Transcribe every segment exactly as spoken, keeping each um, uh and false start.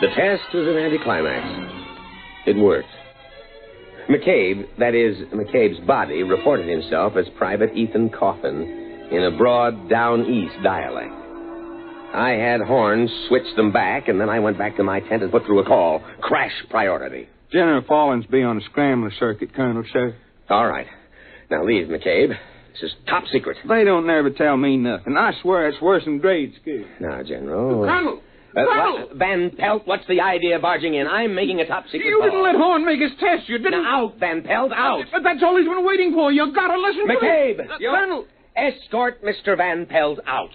The test was an anticlimax. It worked. McCabe, that is, McCabe's body, reported himself as Private Ethan Coffin in a broad down-east dialect. I had Horn switch them back, and then I went back to my tent and put through a call. Crash priority. General Fallins be on the scrambler circuit, Colonel, sir. All right. Now leave, McCabe. This is top secret. They don't never tell me nothing. I swear it's worse than grade school. Now, General... Colonel! Uh, Colonel! what, Van Pelt, what's the idea of barging in? I'm making a top secret You call. didn't let Horn make his test. You didn't... Now, out, Van Pelt, out. But that's all he's been waiting for. You gotta listen McCabe! to him. Uh, you Colonel! Escort Mister Van Pelt out.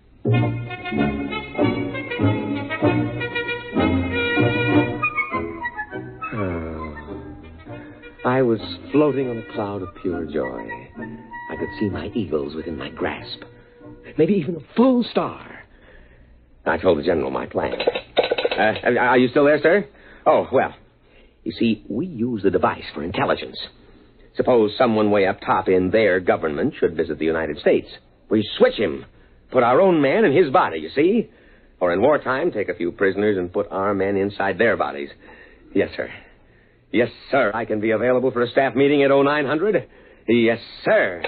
I was floating on a cloud of pure joy. I could see my eagles within my grasp. Maybe even a full star. I told the general my plan. Uh, are you still there, sir? Oh, well. You see, we use the device for intelligence. Suppose someone way up top in their government should visit the United States. We switch him. Put our own man in his body, you see? Or in wartime, take a few prisoners and put our men inside their bodies. Yes, sir. Yes, sir. I can be available for a staff meeting at oh nine hundred. Yes, sir.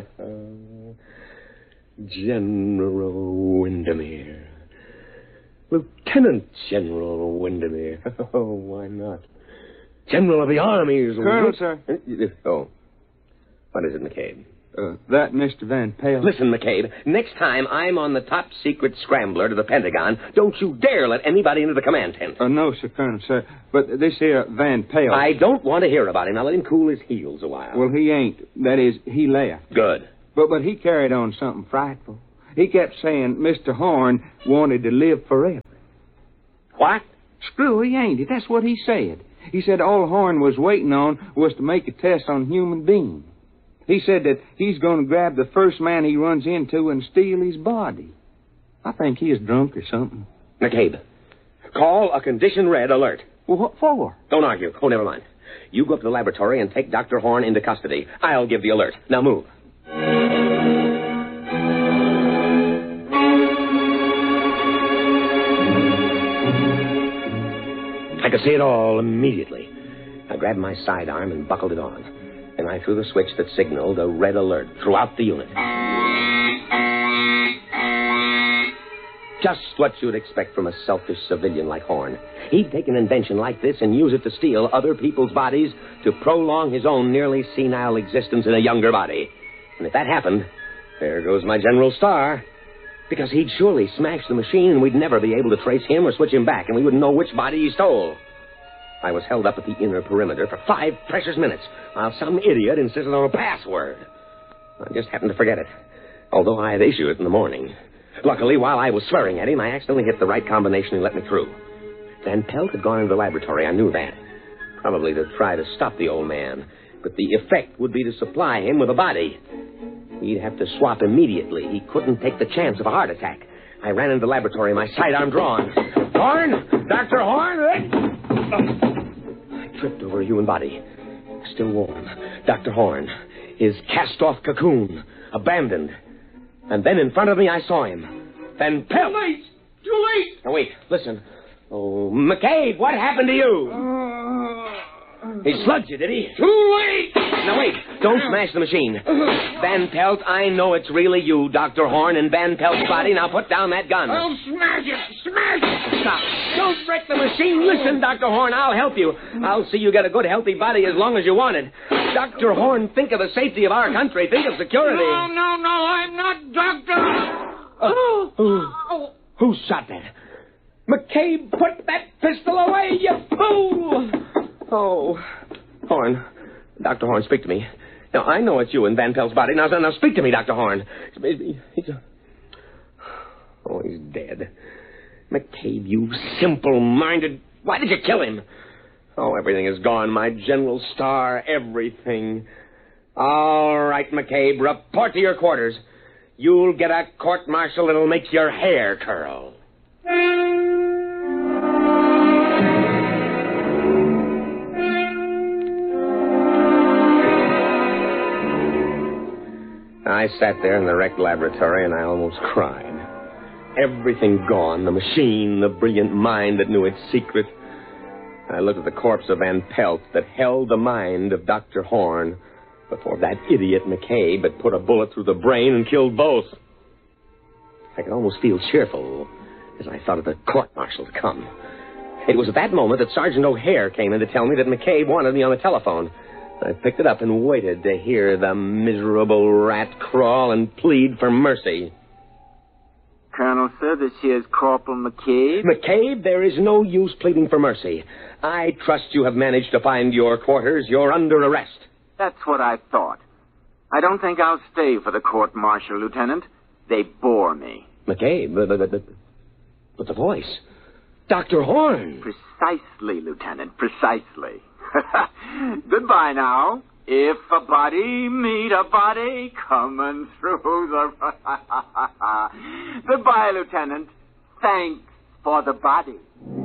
General Windermere. Lieutenant General Windermere. Oh, why not? General of the Armies. Colonel, sir. Oh. What is it, McCabe? Uh, that Mister Van Pelt. Listen, McCabe, next time I'm on the top secret scrambler to the Pentagon, don't you dare let anybody into the command tent. Uh, no, sir, Colonel, sir. But this here Van Pelt... I don't want to hear about him. Now let him cool his heels a while. Well, he ain't. That is, he left. Good. But but he carried on something frightful. He kept saying Mister Horn wanted to live forever. What? Screwy, ain't it? That's what he said. He said all Horn was waiting on was to make a test on human beings. He said that he's going to grab the first man he runs into and steal his body. I think he is drunk or something. McCabe, call a condition red alert. Well, what for? Don't argue. Oh, never mind. You go up to the laboratory and take Doctor Horn into custody. I'll give the alert. Now move. I could see it all immediately. I grabbed my sidearm and buckled it on. And I threw the switch that signaled a red alert throughout the unit. Just what you'd expect from a selfish civilian like Horn. He'd take an invention like this and use it to steal other people's bodies to prolong his own nearly senile existence in a younger body. And if that happened, there goes my General Star. Because he'd surely smash the machine and we'd never be able to trace him or switch him back, and we wouldn't know which body he stole. I was held up at the inner perimeter for five precious minutes while some idiot insisted on a password. I just happened to forget it, although I had issued it in the morning. Luckily, while I was swearing at him, I accidentally hit the right combination and let me through. Van Pelt had gone into the laboratory. I knew that. Probably to try to stop the old man. But the effect would be to supply him with a body. He'd have to swap immediately. He couldn't take the chance of a heart attack. I ran into the laboratory, my sidearm drawn. Horn! Doctor Horn! I tripped over a human body. Still warm. Doctor Horn. His cast-off cocoon. Abandoned. And then in front of me, I saw him. Van Pelt! Too late! Too late! Now, wait. Listen. Oh, McCabe, what happened to you? Uh, He slugged you, did he? too late! Now, wait. Don't smash the machine. Van Pelt, I know it's really you, Doctor Horn, and Van Pelt's body. Now put down that gun. I'll smash it! Smash it! Stop. Don't wreck the machine. Listen, Doctor Horn, I'll help you. I'll see you get a good, healthy body as long as you want it. Doctor Horn, think of the safety of our country. Think of security. No, no, no, I'm not Doctor... Oh, who, who shot that? McCabe, put that pistol away, you fool! Oh, Horn. Doctor Horn, speak to me. Now, I know it's you in Van Pelt's body. Now, now speak to me, Doctor Horn. He's a... Oh, he's dead. McCabe, you simple-minded... Why did you kill him? Oh, everything is gone. My General Star, everything. All right, McCabe, report to your quarters. You'll get a court-martial that'll make your hair curl. I sat there in the wrecked laboratory, and I almost cried. Everything gone. The machine, the brilliant mind that knew its secret. I looked at the corpse of Van Pelt that held the mind of Doctor Horn before that idiot McCabe had put a bullet through the brain and killed both. I could almost feel cheerful as I thought of the court-martial to come. It was at that moment that Sergeant O'Hare came in to tell me that McCabe wanted me on the telephone. I picked it up and waited to hear the miserable rat crawl and plead for mercy. Colonel, sir, this here's Corporal McCabe. McCabe, there is no use pleading for mercy. I trust you have managed to find your quarters. You're under arrest. That's what I thought. I don't think I'll stay for the court-martial, Lieutenant. They bore me. McCabe, but, but, but, but the voice. Doctor Horn. Precisely, Lieutenant, precisely. Goodbye now. If a body meet a body coming through the... Goodbye, Lieutenant. Thanks for the body.